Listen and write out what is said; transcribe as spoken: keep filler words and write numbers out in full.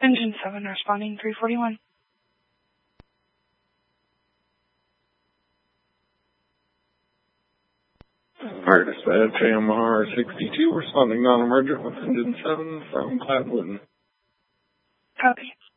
Engine seven responding three forty-one. Fire dispatch, A M R sixty-two responding non-emergent with engine seven from Gladwin. Copy.